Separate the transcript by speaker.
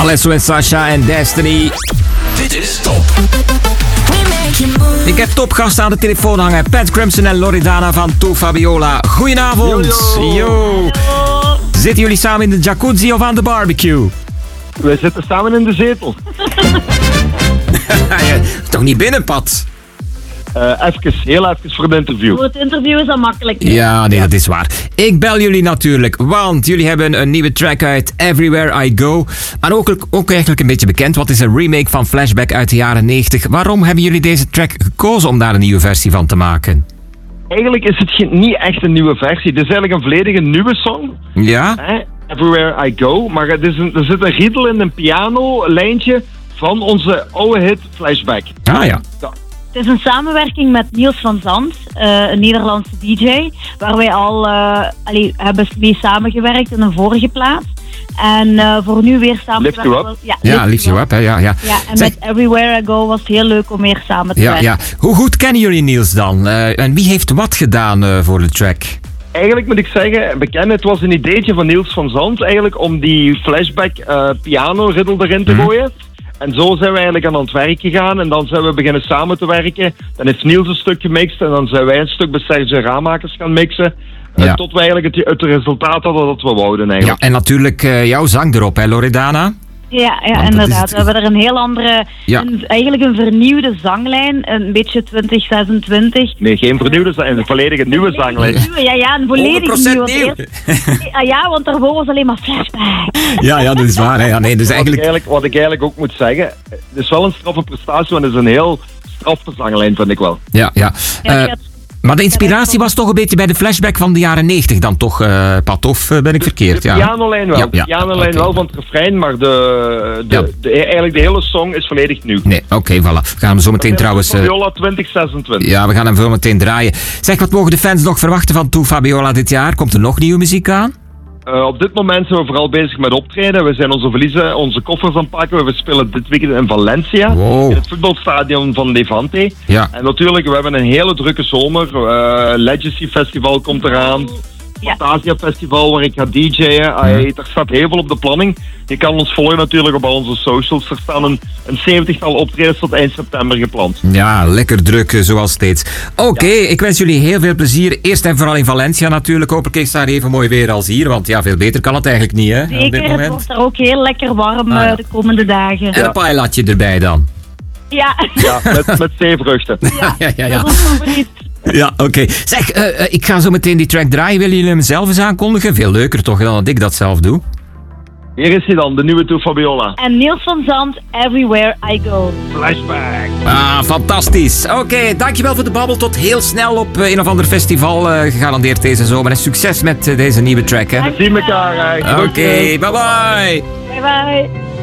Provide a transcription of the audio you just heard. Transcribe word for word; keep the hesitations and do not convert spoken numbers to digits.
Speaker 1: Alesso en Sasha en Destiny.
Speaker 2: Dit is Top.
Speaker 1: Ik heb topgast aan de telefoon hangen. Pat Crimson en Loredana van To Fabiola. Goedenavond.
Speaker 3: Yo, yo.
Speaker 1: Yo. Zitten jullie samen in de jacuzzi of aan de barbecue?
Speaker 3: We zitten samen in de zetel.
Speaker 1: Toch niet binnen, Pat?
Speaker 3: Uh, even, heel even voor het interview.
Speaker 4: Voor het interview is dat makkelijk.
Speaker 1: Ja, nee, dat is waar. Ik bel jullie natuurlijk, want jullie hebben een nieuwe track uit, Everywhere I Go. Maar ook, ook eigenlijk een beetje bekend, wat is een remake van Flashback uit de jaren negentig. Waarom hebben jullie deze track gekozen om daar een nieuwe versie van te maken?
Speaker 3: Eigenlijk is het geen, niet echt een nieuwe versie. Het is eigenlijk een volledige nieuwe song.
Speaker 1: Ja?
Speaker 3: Hè? Everywhere I Go. Maar het is een, er zit een riedel in een piano-lijntje van onze oude hit Flashback.
Speaker 1: Ah ja.
Speaker 3: Ja.
Speaker 4: Het is een samenwerking met Niels van Zandt, uh, een Nederlandse D J, waar wij al uh, allee, hebben mee samengewerkt in een vorige plaats. En uh, voor nu weer samen
Speaker 3: Lift
Speaker 4: te
Speaker 3: You
Speaker 4: werken.
Speaker 1: Ja, ja Lift You Up, hè, ja, ja.
Speaker 4: Ja, en
Speaker 1: Zeg,
Speaker 4: met Everywhere I Go was het heel leuk om weer samen te
Speaker 1: ja,
Speaker 4: werken.
Speaker 1: ja. Hoe goed kennen jullie Niels dan? Uh, en wie heeft wat gedaan uh, voor de track?
Speaker 3: Eigenlijk moet ik zeggen, bekend, het was een ideetje van Niels van Zandt eigenlijk om die Flashback uh, piano-riddle erin te
Speaker 1: Mm-hmm.
Speaker 3: gooien. En zo zijn we eigenlijk aan het werk gegaan en dan zijn we beginnen samen te werken. Dan heeft Niels een stuk gemixt en dan zijn wij een stuk bij Serge Ramakers gaan mixen.
Speaker 1: Ja.
Speaker 3: Uh, tot we eigenlijk het, het resultaat hadden dat we wouden
Speaker 1: Ja,
Speaker 3: eigenlijk.
Speaker 1: en natuurlijk uh, jouw zang erop, hè, Loredana?
Speaker 4: Ja, ja
Speaker 1: Want
Speaker 4: inderdaad.
Speaker 1: dat is-
Speaker 4: We hebben er een heel andere,
Speaker 1: Ja.
Speaker 4: een, eigenlijk een vernieuwde zanglijn, een beetje twintig zesentwintig.
Speaker 3: Nee, geen vernieuwde zang, een volledige nieuwe zanglijn.
Speaker 4: Nieuwe, ja, ja, een volledig
Speaker 1: honderd procent
Speaker 4: nieuwe.
Speaker 1: nieuw.
Speaker 4: Eerst- Ah, ja, want daarvoor was alleen maar Flashback.
Speaker 1: Ja, ja, dat is waar. Hè. Ja, nee, dus
Speaker 3: Wat, ik
Speaker 1: eigenlijk...
Speaker 3: eigenlijk, wat ik eigenlijk ook moet zeggen, het is wel een straffe prestatie, want het is een heel straffe zanglijn, vind ik wel.
Speaker 1: Ja, ja.
Speaker 4: Ja,
Speaker 1: Uh,
Speaker 4: ja.
Speaker 1: maar de inspiratie was toch een beetje bij de Flashback van de jaren negentig dan toch, uh, Pat, of uh, ben ik verkeerd?
Speaker 3: De
Speaker 1: Ja.
Speaker 3: pianolijn wel,
Speaker 1: Ja,
Speaker 3: de
Speaker 1: ja,
Speaker 3: pianolijn
Speaker 1: oké.
Speaker 3: wel van het refrein, maar de, de,
Speaker 1: Ja.
Speaker 3: de, eigenlijk de hele song is volledig nieuw.
Speaker 1: Nee, oké, voilà. We gaan hem zo meteen trouwens... uh,
Speaker 3: Fabiola twintig zesentwintig.
Speaker 1: ja, we gaan hem zo meteen draaien. Zeg, wat mogen de fans nog verwachten van To Fabiola dit jaar? Komt er nog nieuwe muziek aan?
Speaker 3: Uh, op dit moment zijn we vooral bezig met optreden. We zijn onze valiezen, onze koffers aan het pakken. We spelen dit weekend in Valencia,
Speaker 1: Wow.
Speaker 3: in het voetbalstadion van Levante.
Speaker 1: Ja.
Speaker 3: En natuurlijk, we hebben een hele drukke zomer. Uh, Legacy Festival komt eraan.
Speaker 4: Ja.
Speaker 3: Fantasia Festival waar ik ga D J'en. Ay, daar staat heel veel op de planning. Je kan ons volgen natuurlijk op al onze socials. Er staan een, een zeventigtal optredens tot eind september gepland.
Speaker 1: Ja, lekker druk, uh, zoals steeds. Oké, ik wens jullie heel veel plezier. Eerst en vooral in Valencia natuurlijk. Hopelijk is daar even mooi weer als hier. Want ja, veel beter kan het eigenlijk niet, hè? Op dit
Speaker 4: Zeker, het
Speaker 1: moment.
Speaker 4: wordt daar ook heel lekker warm
Speaker 1: Ah, ja.
Speaker 4: eh, de komende dagen.
Speaker 1: En een pailatje erbij dan.
Speaker 4: Ja,
Speaker 3: Ja, met, met zeevruchten.
Speaker 1: Ja, ja, ja.
Speaker 4: dat is ons favoriet.
Speaker 1: Ja, oké. Zeg, uh, uh, ik ga zo meteen die track draaien. Willen jullie hem zelf eens aankondigen? Veel leuker toch dan dat ik dat zelf doe.
Speaker 3: Hier is hij dan, de nieuwe To Fabiola.
Speaker 4: En Niels van Zandt, Everywhere I Go.
Speaker 3: Flashback.
Speaker 1: Ah, fantastisch. Oké, dankjewel voor de babbel. Tot heel snel op uh, een of ander festival uh, gegarandeerd deze zomer. En succes met uh, deze nieuwe track, hè.
Speaker 3: We zien elkaar.
Speaker 1: Oké, bye bye.
Speaker 4: Bye bye.